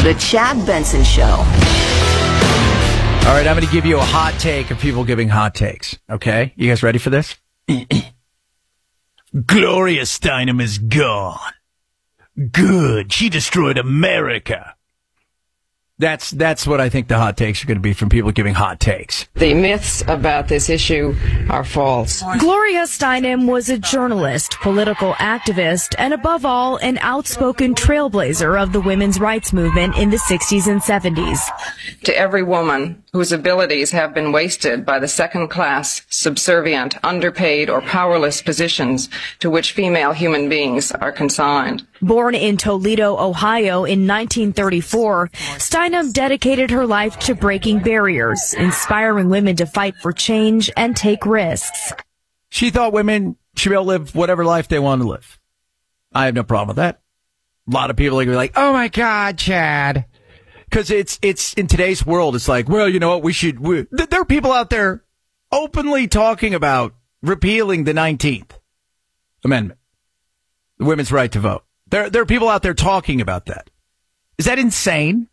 The Chad Benson Show. All right, I'm going to give you a hot take of people giving hot takes. Okay? You guys ready for this? Gloria Steinem is gone. Good. She destroyed America. That's what I think the hot takes are going to be from people giving hot takes. The myths about this issue are false. Gloria Steinem was a journalist, political activist, and above all, an outspoken trailblazer of the women's rights movement in the 60s and 70s. To every woman whose abilities have been wasted by the second-class, subservient, underpaid, or powerless positions to which female human beings are consigned. Born in Toledo, Ohio in 1934, Steinem dedicated her life to breaking barriers, inspiring women to fight for change and take risks. She thought women should be able to live whatever life they want to live. I have no problem with that. A lot of people are going to be like, oh my God, Chad. Because it's in today's world, it's like, well, you know what, there are people out there openly talking about repealing the 19th Amendment, the women's right to vote. There are people out there talking about that. Is that insane?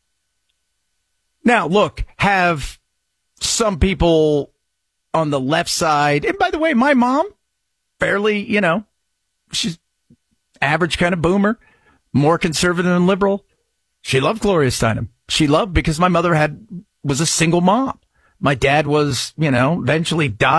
Now, look, have some people on the left side, and by the way, my mom, fairly, she's average kind of boomer, more conservative than liberal. She loved Gloria Steinem. She loved because my mother was a single mom. My dad was, eventually died.